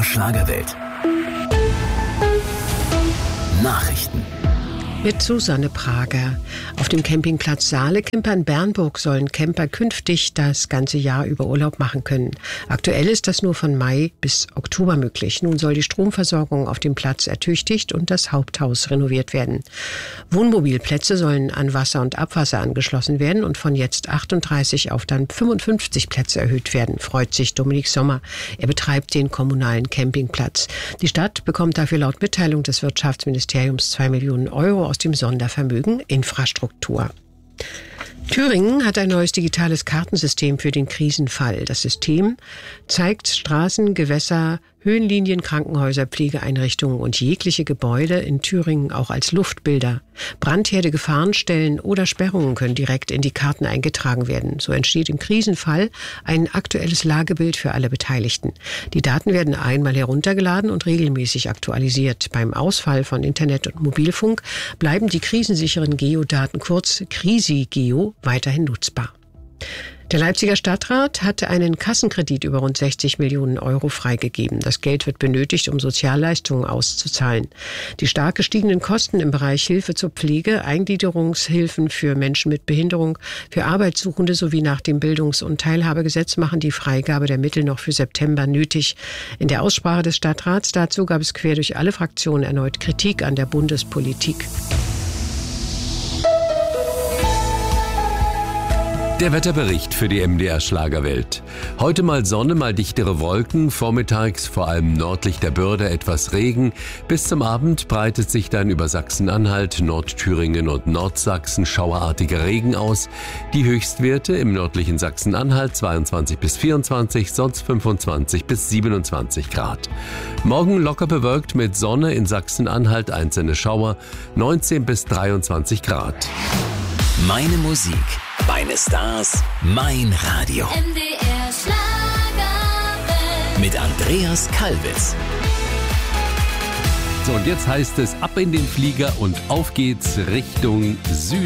MDR Schlagerwelt. Nachrichten. Mit Susanne Prager. Auf dem Campingplatz Saale-Camper in Bernburg sollen Camper künftig das ganze Jahr über Urlaub machen können. Aktuell ist das nur von Mai bis Oktober möglich. Nun soll die Stromversorgung auf dem Platz ertüchtigt und das Haupthaus renoviert werden. Wohnmobilplätze sollen an Wasser und Abwasser angeschlossen werden und von jetzt 38 auf dann 55 Plätze erhöht werden, freut sich Dominik Sommer. Er betreibt den kommunalen Campingplatz. Die Stadt bekommt dafür laut Mitteilung des Wirtschaftsministeriums 2 Millionen Euro aus dem Sondervermögen Infrastruktur. Thüringen hat ein neues digitales Kartensystem für den Krisenfall. Das System zeigt Straßen, Gewässer, Höhenlinien, Krankenhäuser, Pflegeeinrichtungen und jegliche Gebäude in Thüringen auch als Luftbilder. Brandherde, Gefahrenstellen oder Sperrungen können direkt in die Karten eingetragen werden. So entsteht im Krisenfall ein aktuelles Lagebild für alle Beteiligten. Die Daten werden einmal heruntergeladen und regelmäßig aktualisiert. Beim Ausfall von Internet und Mobilfunk bleiben die krisensicheren Geodaten, kurz Krisigeo, weiterhin nutzbar. Der Leipziger Stadtrat hatte einen Kassenkredit über rund 60 Millionen Euro freigegeben. Das Geld wird benötigt, um Sozialleistungen auszuzahlen. Die stark gestiegenen Kosten im Bereich Hilfe zur Pflege, Eingliederungshilfen für Menschen mit Behinderung, für Arbeitssuchende sowie nach dem Bildungs- und Teilhabegesetz machen die Freigabe der Mittel noch für September nötig. In der Aussprache des Stadtrats dazu gab es quer durch alle Fraktionen erneut Kritik an der Bundespolitik. Der Wetterbericht für die MDR Schlagerwelt. Heute mal Sonne, mal dichtere Wolken, vormittags vor allem nördlich der Börde etwas Regen. Bis zum Abend breitet sich dann über Sachsen-Anhalt, Nordthüringen und Nordsachsen schauerartiger Regen aus. Die Höchstwerte im nördlichen Sachsen-Anhalt 22 bis 24, sonst 25 bis 27 Grad. Morgen locker bewölkt mit Sonne, in Sachsen-Anhalt einzelne Schauer, 19 bis 23 Grad. Meine Musik, meine Stars, mein Radio. MDR Schlagerwelt. Mit Andreas Kalbitz. So, und jetzt heißt es ab in den Flieger und auf geht's Richtung Süden.